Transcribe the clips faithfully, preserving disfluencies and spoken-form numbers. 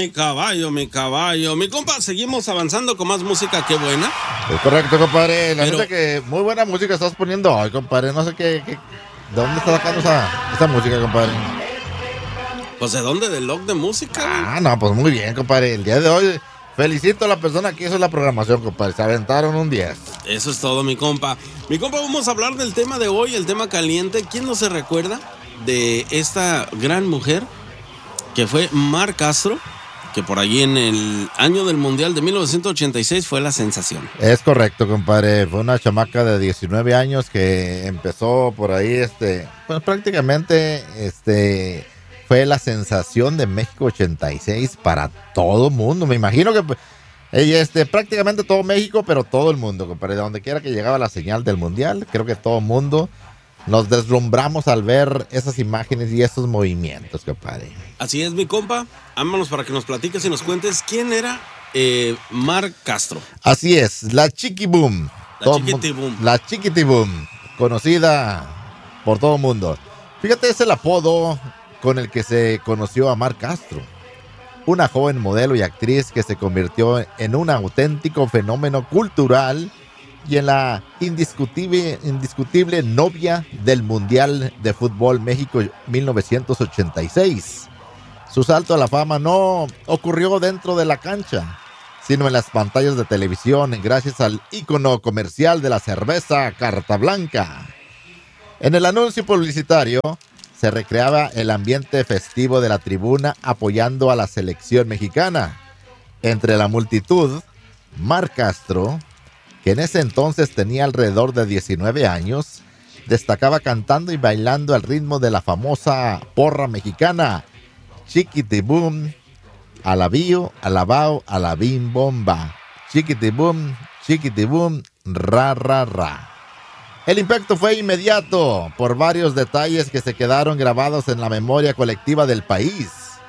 mi caballo, mi caballo. Mi compa, seguimos avanzando con más música, qué buena. Es correcto, compadre. La Pero- neta que muy buena música estás poniendo hoy, compadre. No sé qué, qué- ¿de dónde está sacando esa, esa música, compadre? Pues, ¿de dónde? ¿Del log de música? Ah, no, pues muy bien, compadre. El día de hoy felicito a la persona que hizo la programación, compadre. Se aventaron un diez. Eso es todo, mi compa. Mi compa, vamos a hablar del tema de hoy, el tema caliente. ¿Quién no se recuerda de esta gran mujer que fue Mar Castro, que por allí en el año del Mundial de mil novecientos ochenta y seis fue la sensación? Es correcto, compadre. Fue una chamaca de diecinueve años que empezó por ahí, este, pues prácticamente, este, fue la sensación de México ochenta y seis para todo el mundo. Me imagino que pues, ella, este, prácticamente todo México, pero todo el mundo, compadre. De donde quiera que llegaba la señal del Mundial, creo que todo el mundo nos deslumbramos al ver esas imágenes y esos movimientos, compadre. Así es, mi compa. Vámonos para que nos platiques y nos cuentes quién era eh, Mar Castro. Así es, la Chiqui Boom. La Todo Chiquiti mu- Boom. La Chiquiti Boom, conocida por todo el mundo. Fíjate, es el apodo con el que se conoció a Mar Castro. Una joven modelo y actriz que se convirtió en un auténtico fenómeno cultural y en la indiscutible, indiscutible novia del Mundial de Fútbol México mil novecientos ochenta y seis. Su salto a la fama no ocurrió dentro de la cancha, sino en las pantallas de televisión gracias al ícono comercial de la cerveza Carta Blanca. En el anuncio publicitario se recreaba el ambiente festivo de la tribuna apoyando a la selección mexicana. Entre la multitud, Mar Castro, que en ese entonces tenía alrededor de diecinueve años, destacaba cantando y bailando al ritmo de la famosa porra mexicana Chiquitibum, alabío, alabao, alabim bomba. Chiquitibum, chiquitibum, ra, ra, ra. El impacto fue inmediato por varios detalles que se quedaron grabados en la memoria colectiva del país.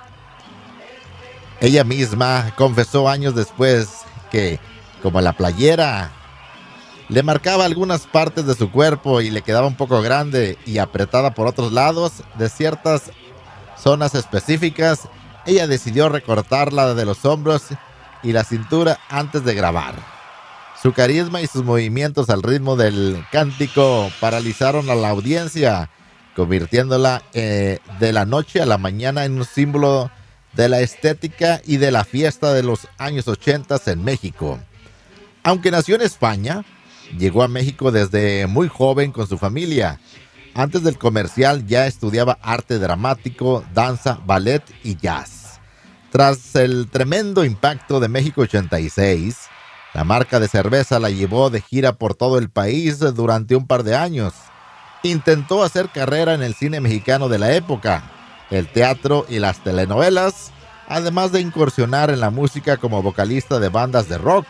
Ella misma confesó años después que, como la playera le marcaba algunas partes de su cuerpo y le quedaba un poco grande y apretada por otros lados de ciertas zonas específicas, ella decidió recortarla de los hombros y la cintura antes de grabar. Su carisma y sus movimientos al ritmo del cántico paralizaron a la audiencia, convirtiéndola eh, de la noche a la mañana en un símbolo de la estética y de la fiesta de los años ochenta en México. Aunque nació en España, llegó a México desde muy joven con su familia. Antes del comercial ya estudiaba arte dramático, danza, ballet y jazz. Tras el tremendo impacto de México ochenta y seis, la marca de cerveza la llevó de gira por todo el país durante un par de años. Intentó hacer carrera en el cine mexicano de la época, el teatro y las telenovelas, además de incursionar en la música como vocalista de bandas de rock,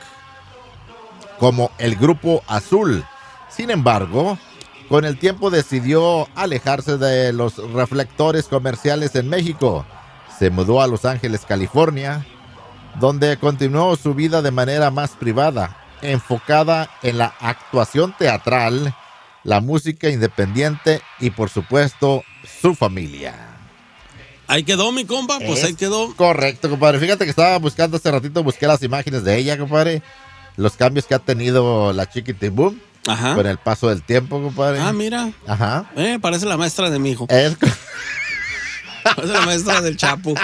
como el Grupo Azul. Sin embargo, con el tiempo decidió alejarse de los reflectores comerciales en México. Se mudó a Los Ángeles, California, donde continuó su vida de manera más privada, enfocada en la actuación teatral, la música independiente y, por supuesto, su familia. Ahí quedó, mi compa, pues Es ahí quedó. Correcto, compadre. Fíjate que estaba buscando hace ratito, busqué las imágenes de ella, compadre. Los cambios que ha tenido la Chiquitibum Ajá. con el paso del tiempo, compadre. Ah, mira. Ajá. Eh, parece la maestra de mi hijo. Es... Parece la maestra del Chapo.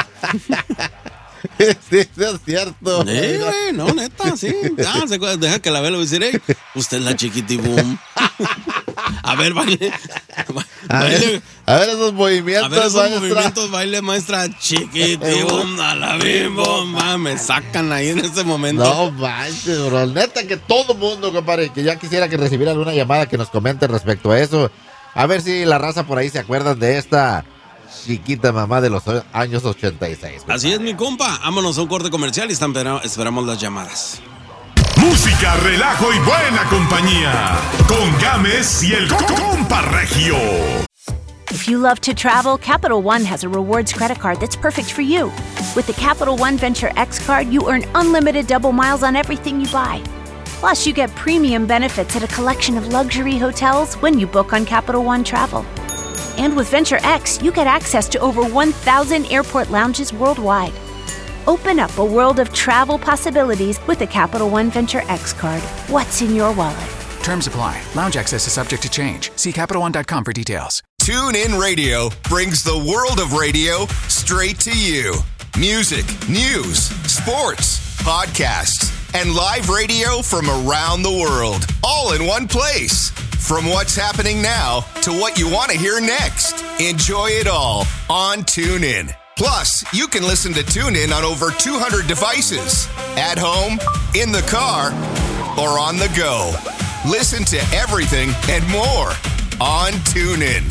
sí, sí, es cierto. Sí, güey, no, neta, sí. Ah, se acuerda, deja que la vea, le voy a decir, "Ey, usted es la Chiquitibum." A ver, baile. A ver, Baile. a ver esos movimientos, A ver esos maestra. movimientos, baile, maestra. Chiquitibum, a la bim, bom, ma, me sacan ahí en este momento. No manches, bro. Neta que todo mundo, compadre, que ya quisiera que recibiera alguna llamada que nos comente respecto a eso. A ver si la raza por ahí se acuerda de esta chiquita mamá de los años ochenta y seis. Compadre. Así es, mi compa. Vámonos a un corte comercial y están- esperamos las llamadas. Música, relajo y buena compañía. Con Gámez y el Compa Regio. If you love to travel, Capital One has a rewards credit card that's perfect for you. With the Capital One Venture X card, you earn unlimited double miles on everything you buy. Plus, you get premium benefits at a collection of luxury hotels when you book on Capital One Travel. And with Venture X, you get access to over one thousand airport lounges worldwide. Open up a world of travel possibilities with the Capital One Venture X card. What's in your wallet? Terms apply. Lounge access is subject to change. See Capital One dot com for details. TuneIn Radio brings the world of radio straight to you. Music, news, sports, podcasts, and live radio from around the world, all in one place. From what's happening now to what you want to hear next. Enjoy it all on TuneIn. Plus, you can listen to TuneIn on over two hundred devices. At home, in the car, or on the go. Listen to everything and more on TuneIn.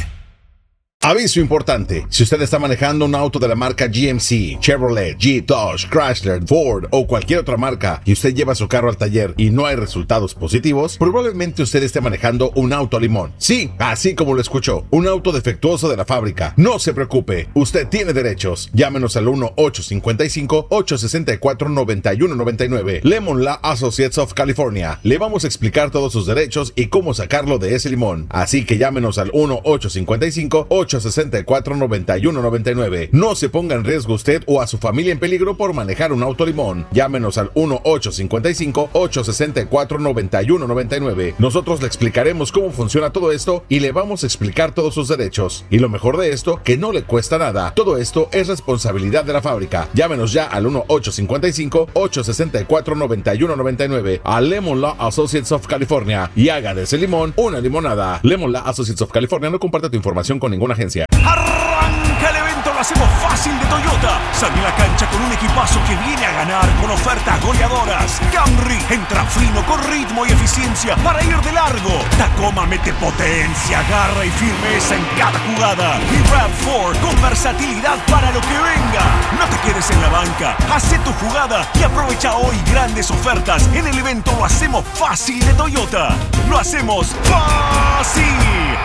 Aviso importante, si usted está manejando un auto de la marca G M C, Chevrolet, Jeep, Dodge, Chrysler, Ford o cualquier otra marca y usted lleva su carro al taller y no hay resultados positivos, probablemente usted esté manejando un auto limón. Sí, así como lo escuchó, un auto defectuoso de la fábrica. No se preocupe, usted tiene derechos. Llámenos al uno ocho cinco cinco, ocho seis cuatro, nueve uno nueve nueve. Lemon Law Associates of California. Le vamos a explicar todos sus derechos y cómo sacarlo de ese limón. Así que llámenos al uno ocho cinco cinco, ocho seis cuatro, nueve uno nueve nueve. No se ponga en riesgo usted o a su familia en peligro por manejar un auto limón. Llámenos al uno ocho cinco cinco, ocho seis cuatro, nueve uno nueve nueve. Nosotros le explicaremos cómo funciona todo esto y le vamos a explicar todos sus derechos. Y lo mejor de esto, que no le cuesta nada. Todo esto es responsabilidad de la fábrica. Llámenos ya al uno ocho cinco cinco, ocho seis cuatro, nueve uno nueve nueve a Lemon Law Associates of California y haga de ese limón una limonada. Lemon Law Associates of California no comparte tu información con ninguna agencia. Arranca el evento, lo hacemos fácil de Toyota. Sale a la cancha con un equipazo que viene a ganar con ofertas goleadoras. Camry entra fino con ritmo y eficiencia para ir de largo. Tacoma mete potencia, garra y firmeza en cada jugada. Y RAV cuatro con versatilidad para lo que venga. No te quedes en la banca, hace tu jugada y aprovecha hoy grandes ofertas. En el evento lo hacemos fácil de Toyota. Lo hacemos fácil.